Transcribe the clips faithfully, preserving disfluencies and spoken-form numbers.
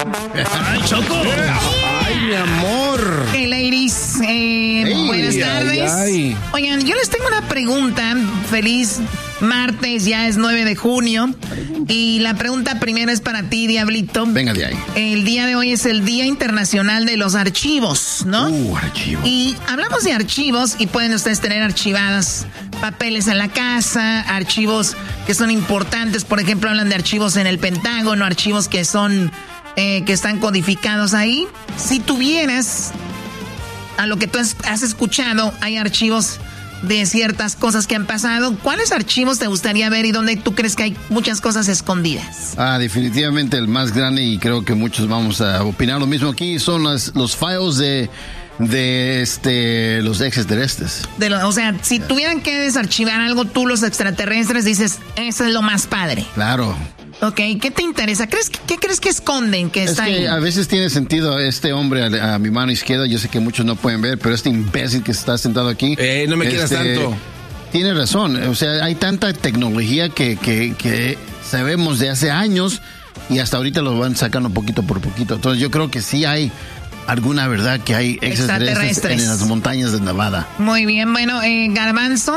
¡Ay, Choco! ¡Ay, mi amor! Hey, ladies. Eh, hey, buenas tardes. Ay, ay. Oigan, yo les tengo una pregunta. Feliz martes, ya es nueve de junio. Y la pregunta primero es para ti, Diablito. Venga de ahí. El día de hoy es el Día Internacional de los Archivos, ¿no? Uh, archivos. Y hablamos de archivos y pueden ustedes tener archivadas papeles en la casa, archivos que son importantes. Por ejemplo, hablan de archivos en el Pentágono, archivos que son... Eh, que están codificados ahí. Si tuvieras, a lo que tú has escuchado, hay archivos de ciertas cosas que han pasado. ¿Cuáles archivos te gustaría ver y dónde tú crees que hay muchas cosas escondidas? Ah, definitivamente el más grande, y creo que muchos vamos a opinar lo mismo aquí, son las, los files de, de este, los extraterrestres. De lo, o sea, si tuvieran que desarchivar algo, tú los extraterrestres dices, eso es lo más padre. Claro. Ok, ¿qué te interesa? ¿Crees, ¿Qué crees que esconden que está ahí? Es que a veces tiene sentido este hombre a, a mi mano izquierda. Yo sé que muchos no pueden ver, pero este imbécil que está sentado aquí... Eh, no me quieras este, tanto. Tiene razón. O sea, hay tanta tecnología que, que, que sabemos de hace años y hasta ahorita lo van sacando poquito por poquito. Entonces yo creo que sí hay alguna verdad que hay extraterrestres, extraterrestres. en las montañas de Nevada. Muy bien, bueno, eh, Garbanzo...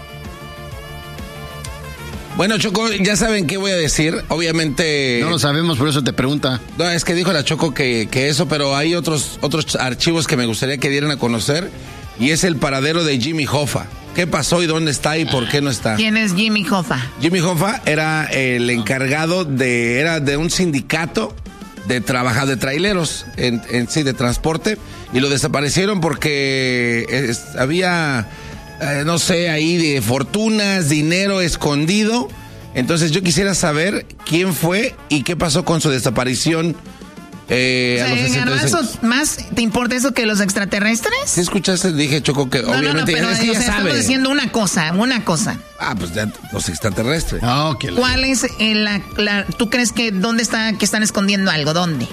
Bueno, Choco, ya saben qué voy a decir. Obviamente... No lo sabemos, por eso te pregunta. No, es que dijo la Choco que, que eso, pero hay otros, otros archivos que me gustaría que dieran a conocer. Y es el paradero de Jimmy Hoffa. ¿Qué pasó y dónde está y por qué no está? ¿Quién es Jimmy Hoffa? Jimmy Hoffa era el encargado de... Era de un sindicato de trabajar de traileros, en, en sí, de transporte. Y lo desaparecieron porque es, había... Eh, no sé, ahí de fortunas, dinero escondido. Entonces yo quisiera saber quién fue y qué pasó con su desaparición. Eh, o sea, a los Garbanzo, ¿más te importa eso que los extraterrestres? ¿Sí escuchaste? Dije, Choco, que no, obviamente... No, no, pero es que o ya sea, sabe. estamos diciendo una cosa, una cosa. Ah, pues ya, los extraterrestres. Oh, que ¿Cuál es el, la, la, tú crees que dónde está, que están escondiendo algo? ¿Dónde?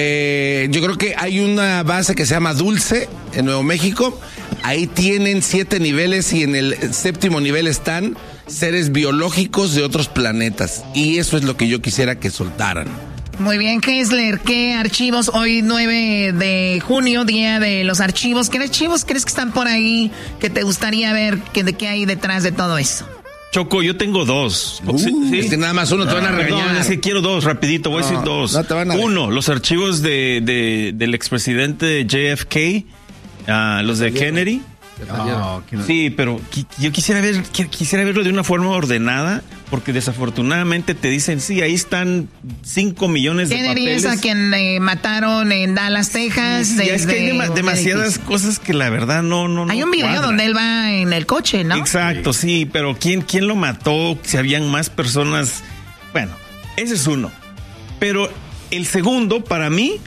Eh, yo creo que hay una base que se llama Dulce, en Nuevo México. Ahí tienen siete niveles y en el séptimo nivel están seres biológicos de otros planetas. Y eso es lo que yo quisiera que soltaran. Muy bien, Kessler, ¿qué archivos hoy nueve de junio, día de los archivos? ¿Qué archivos crees que están por ahí que te gustaría ver que, de qué hay detrás de todo eso? Choco, yo tengo dos. Uh, ¿Sí? Es que nada más uno te van a regañar. No, es que quiero dos, rapidito, voy no, a decir dos. No te van a Uno, los archivos de, de del expresidente J F K, uh, los de Kennedy. Oh, sí, pero yo quisiera ver, quisiera verlo de una forma ordenada, porque desafortunadamente te dicen, sí, ahí están cinco millones de Kennedy papeles. Es a quien eh, mataron en Dallas, Texas. Sí, es que hay dem- demasiadas cosas que la verdad no, no, Hay no un video cuadran. donde él va en el coche, ¿no? Exacto, sí, pero ¿quién, quién lo mató? Si habían más personas. Bueno, ese es uno. Pero el segundo, para mí,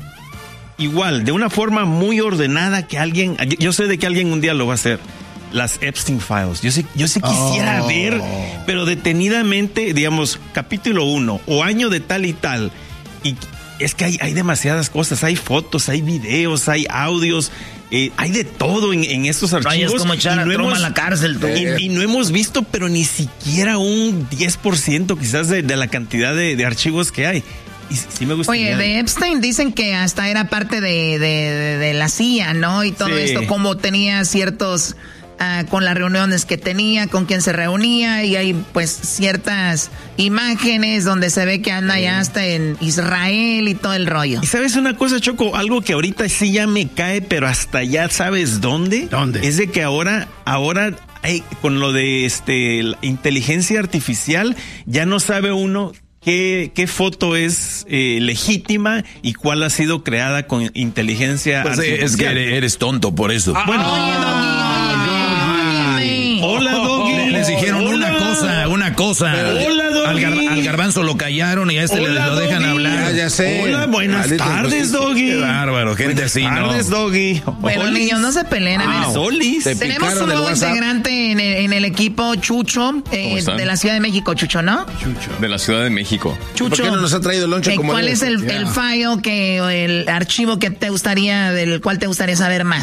igual, de una forma muy ordenada, que alguien, yo sé de que alguien un día lo va a hacer. Las Epstein Files. Yo sí, yo sí quisiera oh. ver, pero detenidamente, digamos, capítulo uno o año de tal y tal. Y es que hay, hay demasiadas cosas. Hay fotos, hay videos, hay audios. Eh, hay de todo en, en estos archivos. Es como echar y a no Trump hemos, a la cárcel. Y, y no hemos visto, pero ni siquiera un diez por ciento quizás de, de la cantidad de, de archivos que hay. Y sí me gustaría. Oye, de Epstein dicen que hasta era parte de, de, de, de la C I A, ¿no? Y todo sí. esto, como tenía ciertos... Uh, con las reuniones que tenía, con quien se reunía, y hay pues ciertas imágenes donde se ve que anda sí. ya hasta en Israel y todo el rollo. ¿Y sabes una cosa, Choco? Algo que ahorita sí ya me cae, pero hasta ya sabes dónde. ¿Dónde? Es de que ahora, ahora hay, con lo de este la inteligencia artificial, ya no sabe uno qué, qué foto es eh, legítima y cuál ha sido creada con inteligencia pues artificial. Es que eres, eres tonto por eso. Ah, bueno, oye, Doggy, Hola, Doggy. Le, les dijeron Hola. una cosa, una cosa. Hola, Doggy. Al, gar, al garbanzo lo callaron y a este Hola, le, lo dejan Doggy. hablar. Ya, ya sé. Hola, buenas Maldito, tardes, Doggy. Qué bárbaro, gente buenas así, ¿no? Buenas tardes, Doggy. Bueno, Olis. niños, no se peleen. A ver, Solis. Te tenemos un picaron el nuevo WhatsApp. integrante en el, en el equipo, Chucho, eh, de la Ciudad de México, Chucho, ¿no? Chucho. De la Ciudad de México. Chucho. ¿Por qué no nos ha traído el lonche eh, como ¿Cuál él? es el, Yeah. el file, que, o el archivo que te gustaría, del cual te gustaría saber más?